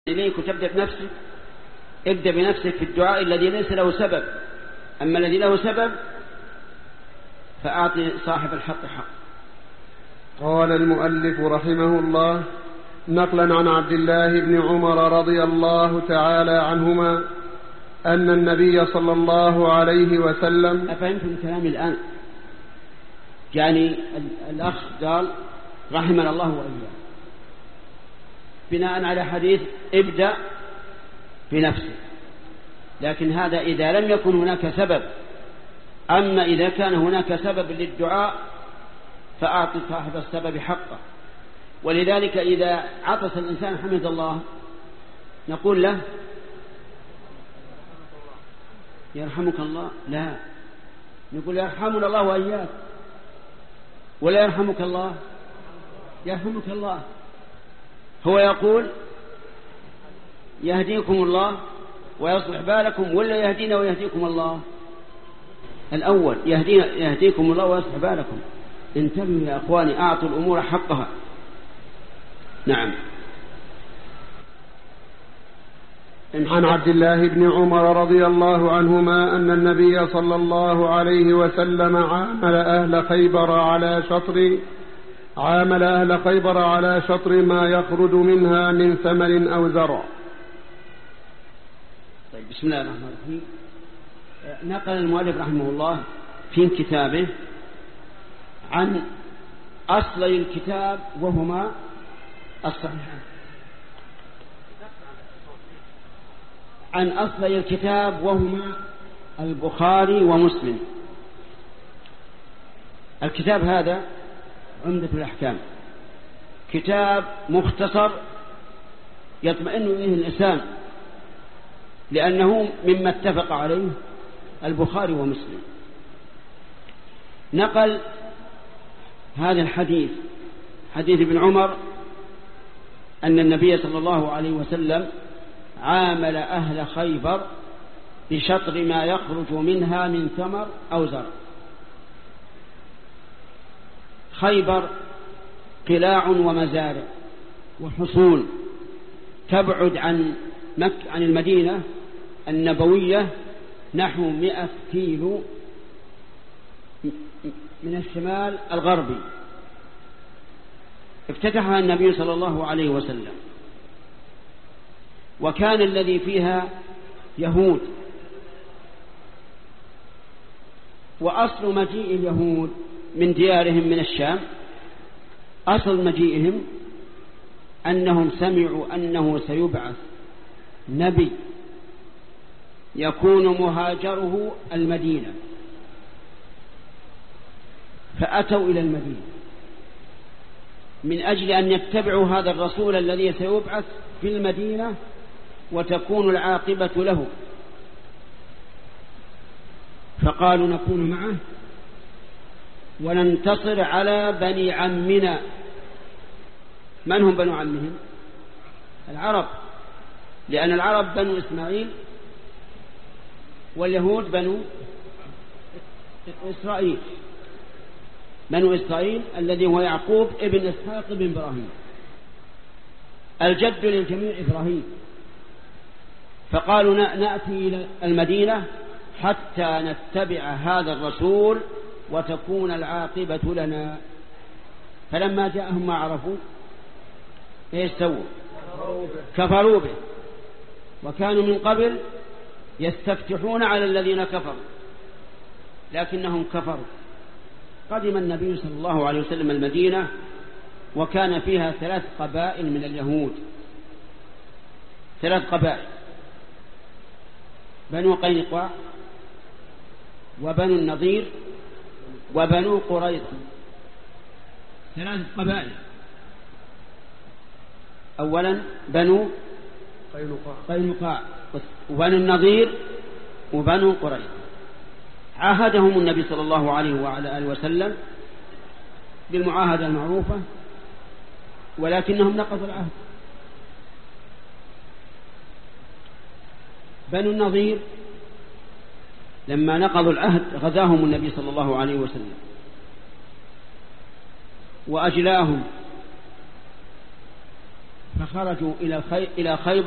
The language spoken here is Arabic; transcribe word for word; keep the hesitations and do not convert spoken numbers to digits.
إليك وتبدأ بنفسك. ابدأ بنفسك في الدعاء الذي ليس له سبب، أما الذي له سبب فأعطي صاحب الحق حق. قال المؤلف رحمه الله نقلا عن عبد الله بن عمر رضي الله تعالى عنهما أن النبي صلى الله عليه وسلم. أفهمتم كلامي الآن؟ يعني الأخ قال رحمنا الله وإياه بناء على حديث ابدأ بنفسك، لكن هذا إذا لم يكن هناك سبب. أما إذا كان هناك سبب للدعاء فأعطي صاحب السبب حقه. ولذلك إذا عطس الإنسان حمد الله نقول له يرحمك الله، لا، نقول يرحمنا الله وإياك، ولا يرحمك الله، يرحمك الله. هو يقول يهديكم الله ويصلح بالكم، ولا يهدينا ويهديكم الله؟ الأول يهدينا يهديكم الله ويصلح بالكم. انتبهوا يا أخواني، أعطوا الأمور حقها. نعم. عن عبد الله بن عمر رضي الله عنهما أن النبي صلى الله عليه وسلم عامل أهل خيبر على شطر عامل أهل خيبر على شطر ما يخرج منها من ثمر أو زرع. طيب، بسم الله الرحمن الرحيم. نقل المؤلف رحمه الله في كتابه عن أصلي الكتاب وهما الصحيحان، عن أصلي الكتاب وهما البخاري ومسلم. الكتاب هذا عمدة الأحكام، كتاب مختصر يطمئن إليه الإنسان لأنه مما اتفق عليه البخاري ومسلم. نقل هذا الحديث حديث ابن عمر أن النبي صلى الله عليه وسلم عامل أهل خيبر بشطر ما يخرج منها من ثمر أو زرع. خيبر قلاع ومزارع وحصون تبعد عن مكة عن المدينة النبوية نحو مئة كيلو من الشمال الغربي. افتتحها النبي صلى الله عليه وسلم، وكان الذي فيها يهود. وأصل مجيء اليهود من ديارهم من الشام، أصل مجيئهم أنهم سمعوا أنه سيبعث نبي يكون مهاجره المدينة، فأتوا إلى المدينة من أجل أن يتبعوا هذا الرسول الذي سيبعث في المدينة وتكون العاقبة له. فقالوا نكون معه وننتصر على بني عمنا. من هم بنو عمهم؟ العرب، لأن العرب بنو إسماعيل واليهود بنو إسرائيل. بنو إسرائيل الذي هو يعقوب ابن إسحاق ابن إبراهيم، الجد للجميع إبراهيم. فقالوا نأتي إلى المدينة حتى نتبع هذا الرسول وتكون العاقبة لنا. فلما جاءهم ما عرفوا ايش سووا؟ كفروا به، وكانوا من قبل يستفتحون على الذين كفروا لكنهم كفروا. قدم النبي صلى الله عليه وسلم المدينة وكان فيها ثلاث قبائل من اليهود، ثلاث قبائل: بنو قينقاع وبنو النضير وبنو قريظة. ثلاث قبائل. أولا بنو قينقاع وبنو النضير وبنو قريظة. عاهدهم النبي صلى الله عليه وعلى آله وسلم بالمعاهدة المعروفة، ولكنهم نقضوا العهد. بنو النضير لما نقضوا العهد غزاهم النبي صلى الله عليه وسلم وأجلاهم، فخرجوا إلى خيبر